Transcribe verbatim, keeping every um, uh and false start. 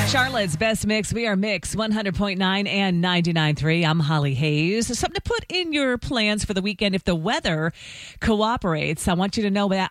Charlotte's Best Mix. We are Mix one hundred point nine and ninety-nine point three. I'm Holly Hayes. Something to put in your plans for the weekend if the weather cooperates. I want you to know that